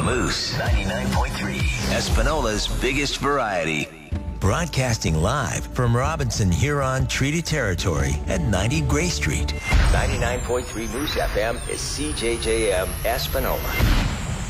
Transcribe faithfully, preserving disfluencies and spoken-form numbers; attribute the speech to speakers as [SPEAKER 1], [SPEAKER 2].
[SPEAKER 1] Moose ninety-nine point three, Espanola's biggest variety. Broadcasting live from Robinson Huron Treaty Territory at ninety Gray Street. ninety-nine point three Moose F M is C J J M Espanola.